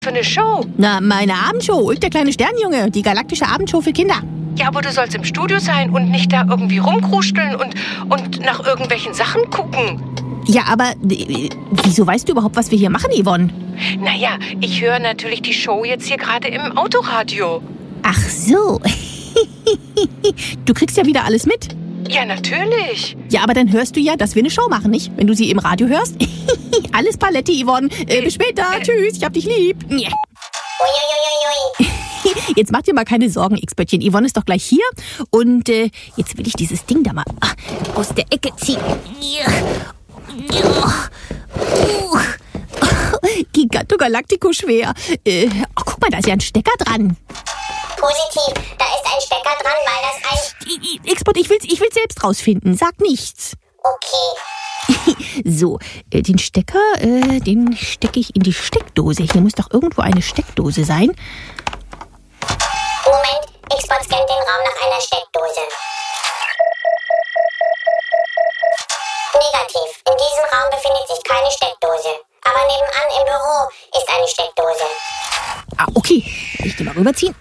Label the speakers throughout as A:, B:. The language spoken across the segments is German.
A: für eine Show?
B: Na, meine Abendshow. Ulk, der kleine Sternjunge. Die galaktische Abendshow für Kinder.
A: Ja, aber du sollst im Studio sein und nicht da irgendwie rumkruscheln und nach irgendwelchen Sachen gucken.
B: Ja, aber wieso weißt du überhaupt, was wir hier machen, Yvonne?
A: Naja, ich höre natürlich die Show jetzt hier gerade im Autoradio.
B: Ach so. Du kriegst ja wieder alles mit.
A: Ja, natürlich.
B: Ja, aber dann hörst du ja, dass wir eine Show machen, nicht? Wenn du sie im Radio hörst. Alles Paletti, Yvonne. Bis später. Tschüss, ich hab dich lieb. Jetzt mach dir mal keine Sorgen, X-Böttchen. Yvonne ist doch gleich hier. Und jetzt will ich dieses Ding da mal aus der Ecke ziehen. Giganto Galactico schwer. Guck mal, da ist ja ein Stecker dran.
C: Positiv, da ist ein Stecker dran, weil das ein...
B: X-Bot, ich will's selbst rausfinden. Sag nichts.
C: Okay.
B: So, den Stecker, den stecke ich in die Steckdose. Hier muss doch irgendwo eine Steckdose sein.
C: Moment, X-Bot scannt den Raum nach einer Steckdose. Negativ, in diesem Raum befindet sich keine Steckdose. Aber nebenan im Büro ist eine Steckdose.
B: Ah, okay. Ich die mal rüberziehen.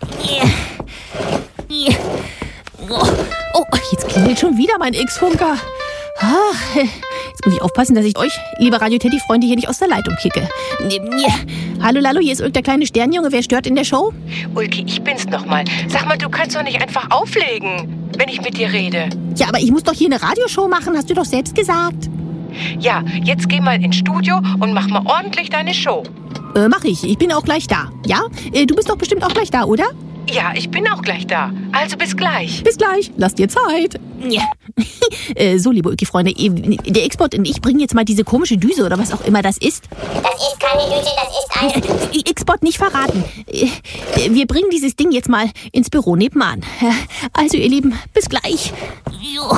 B: Oh, jetzt klingelt schon wieder mein X-Funker. Jetzt muss ich aufpassen, dass ich euch, liebe Radio-Teddy-Freunde, hier nicht aus der Leitung kicke. Hallo, Lalo, hier ist Ulk, der kleine Sternjunge. Wer stört in der Show?
A: Ulki, ich bin's nochmal. Sag mal, du kannst doch nicht einfach auflegen, wenn ich mit dir rede.
B: Ja, aber ich muss doch hier eine Radioshow machen, hast du doch selbst gesagt.
A: Ja, jetzt geh mal ins Studio und mach mal ordentlich deine Show.
B: Mach ich. Ich bin auch gleich da. Ja? Du bist doch bestimmt auch gleich da, oder?
A: Ja, ich bin auch gleich da. Also bis gleich.
B: Bis gleich. Lass dir Zeit. Ja. So, liebe Ulki-Freunde, der X-Bot und ich bringen jetzt mal diese komische Düse oder was auch immer das ist.
C: Das ist keine Düse, das ist ein...
B: X-Bot nicht verraten. Wir bringen dieses Ding jetzt mal ins Büro nebenan. Also, ihr Lieben, bis gleich.